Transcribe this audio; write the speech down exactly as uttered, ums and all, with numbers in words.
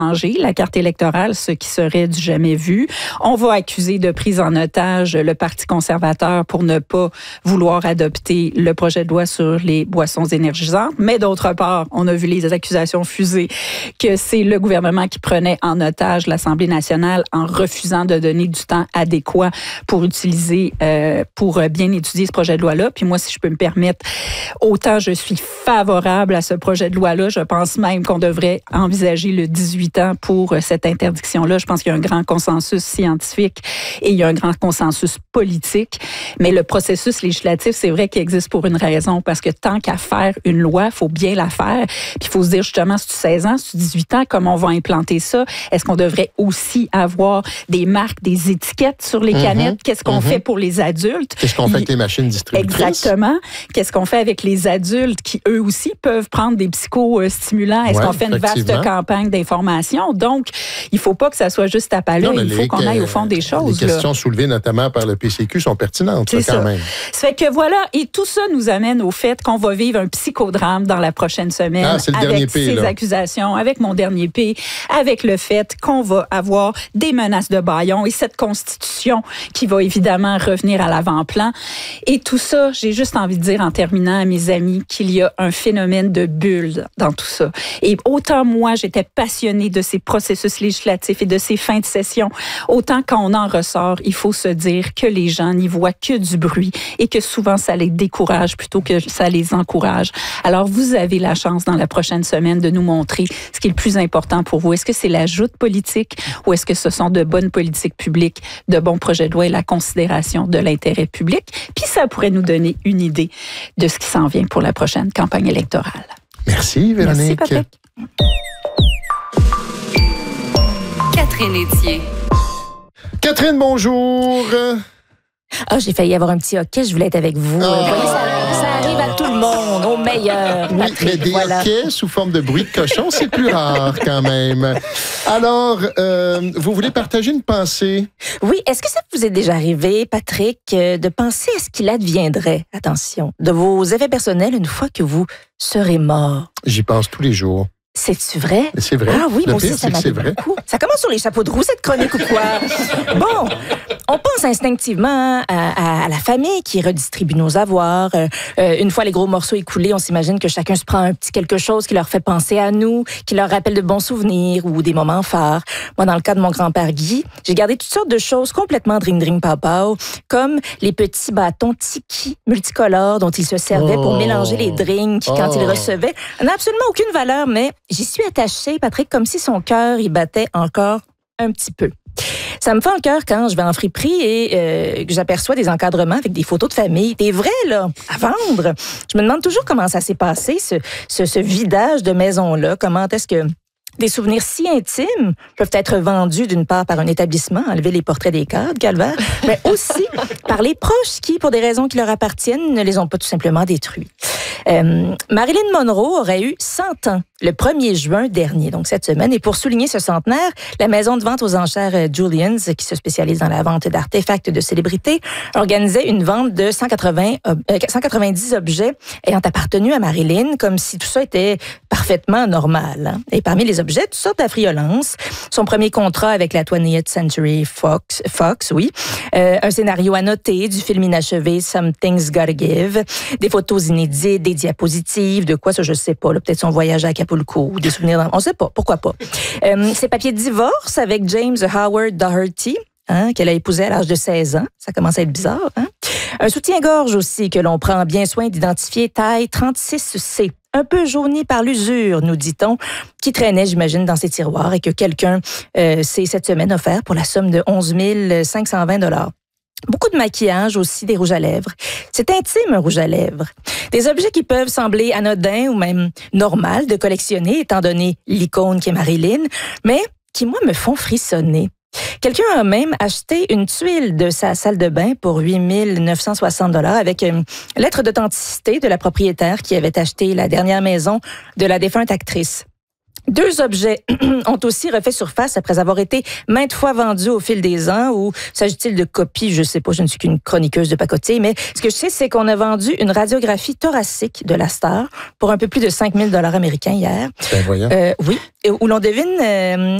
changer la carte électorale, ce qui serait du jamais vu. On va accuser de prise en otage le Parti conservateur pour ne pas vouloir adopter le projet de loi sur les boissons énergisantes. Mais d'autre part, on a vu les accusations fusées que c'est le gouvernement qui prenait en otage l'Assemblée nationale en refusant de donner du temps adéquat pour utiliser, euh, pour bien étudier ce projet de loi-là. Puis moi, si je peux me permettre, autant je suis favorable à ce projet de loi-là, je pense même qu'on devrait envisager le dix-huit ans pour cette interdiction-là. Je pense qu'il y a un grand consensus scientifique et il y a un grand consensus politique. Mais le processus législatif, c'est vrai qu'il existe pour une raison, parce que tant qu'à faire une loi, il faut bien la faire. Puis il faut se dire justement, si tu seize ans, si tu dix-huit ans, comment on va implanter ça? Est-ce qu'on devrait aussi avoir des marques, des étiquettes sur les canettes? Mm-hmm. Qu'est-ce qu'on mm-hmm. fait pour les adultes? Qu'est-ce qu'on fait avec les machines distributrices? Exactement. Qu'est-ce qu'on fait avec les adultes qui, eux aussi, peuvent prendre des psychostimulants? Est-ce ouais, qu'on fait une vaste campagne d'information? Donc, il ne faut pas que ça soit juste à pas là. Il faut qu'on aille au fond des choses. Les questions là. soulevées notamment par le P C Q sont pertinentes, c'est ça, quand ça. même. Ça fait que voilà, et tout ça nous amène au fait qu'on va vivre un psychodrame dans la prochaine semaine ah, c'est le avec P, ces là. accusations, avec mon dernier P, avec le fait qu'on va avoir des menaces de bâillon et cette constitution qui va évidemment revenir à l'avant-plan. Et tout ça, j'ai juste envie de dire en terminant à mes amis qu'il y a un phénomène de bulle dans tout ça. Et autant moi, j'étais passionnée de ces processus législatifs et de ces fins de session, autant quand on en ressort, il faut se dire que les gens n'y voient que du bruit et que souvent ça les décourage plutôt que ça les encourage. Alors vous avez la chance dans la prochaine semaine de nous montrer ce qui est le plus important pour vous. Est-ce que c'est la joute politique ou est-ce que ce sont de bonnes politiques publiques, de bons projets de loi et la considération de l'intérêt public? Puis ça pourrait nous donner une idée de ce qui s'en vient pour la prochaine campagne électorale. Merci Véronique. Merci Patrick. Catherine Etier. Catherine, bonjour. Ah, oh, j'ai failli avoir un petit hockey, je voulais être avec vous. Oh. Vous voyez, ça, ça arrive à tout le monde, au meilleur. Oui, Patrick, mais des voilà. hockey sous forme de bruit de cochon, c'est plus rare quand même. Alors, euh, vous voulez partager une pensée? Oui, est-ce que ça vous est déjà arrivé, Patrick, de penser à ce qu'il adviendrait, attention, de vos effets personnels une fois que vous serez mort? J'y pense tous les jours. C'est-tu vrai? C'est vrai. Ah oui, Le moi aussi, pire, ça c'est que c'est vrai. beaucoup. Ça commence sur les chapeaux de roue, cette chronique ou quoi? Bon, on pense instinctivement à, à, à la famille qui redistribue nos avoirs. Euh, une fois les gros morceaux écoulés, on s'imagine que chacun se prend un petit quelque chose qui leur fait penser à nous, qui leur rappelle de bons souvenirs ou des moments phares. Moi, dans le cas de mon grand-père Guy, j'ai gardé toutes sortes de choses complètement dring-dring-pow-pow, comme les petits bâtons tiki multicolores dont il se servait oh. pour mélanger les drinks oh. quand il recevait. Ça n'a absolument aucune valeur, mais j'y suis attachée, Patrick, comme si son cœur y battait encore un petit peu. Ça me fait le cœur quand je vais en friperie et euh, que j'aperçois des encadrements avec des photos de famille. Des vrais, là, à vendre. Je me demande toujours comment ça s'est passé, ce, ce, ce vidage de maison-là. Comment est-ce que des souvenirs si intimes peuvent être vendus d'une part par un établissement, enlever les portraits des cadres, calvaire, mais aussi par les proches qui, pour des raisons qui leur appartiennent, ne les ont pas tout simplement détruits. Euh, Marilyn Monroe aurait eu cent ans le premier juin dernier, donc cette semaine. Et pour souligner ce centenaire, la maison de vente aux enchères Julian's, qui se spécialise dans la vente d'artefacts de célébrités, organisait une vente de cent quatre-vingts, euh, cent quatre-vingt-dix objets ayant appartenu à Marilyn, comme si tout ça était parfaitement normal. Hein. Et parmi les objets, toutes sortes d'affriolences. Son premier contrat avec la twentieth Century Fox, Fox oui. Euh, un scénario annoté du film inachevé Something's Gotta Give. Des photos inédites, des diapositives, de quoi ça, je sais pas. Là, peut-être son voyage à Acapulco, des souvenirs, dans... on sait pas, pourquoi pas. Euh, ses papiers de divorce avec James Howard Doherty, hein, qu'elle a épousé à l'âge de seize ans. Ça commence à être bizarre. Hein? Un soutien-gorge aussi que l'on prend bien soin d'identifier, taille trente-six C. Un peu jauni par l'usure, nous dit-on, qui traînait, j'imagine, dans ses tiroirs et que quelqu'un euh, s'est cette semaine offert pour la somme de onze mille cinq cent vingt dollars. Beaucoup de maquillage aussi, des rouges à lèvres. C'est intime, un rouge à lèvres. Des objets qui peuvent sembler anodins ou même normal de collectionner, étant donné l'icône qui est Marilyn, mais qui, moi, me font frissonner. Quelqu'un a même acheté une tuile de sa salle de bain pour huit mille neuf cent soixante dollars avec une lettre d'authenticité de la propriétaire qui avait acheté la dernière maison de la défunte actrice. Deux objets ont aussi refait surface après avoir été maintes fois vendus au fil des ans, ou s'agit-il de copies? Je sais pas, je ne suis qu'une chroniqueuse de pacotille, mais ce que je sais, c'est qu'on a vendu une radiographie thoracique de la star pour un peu plus de cinq mille dollars américains hier. Ben voyons. Euh, oui, où l'on devine euh,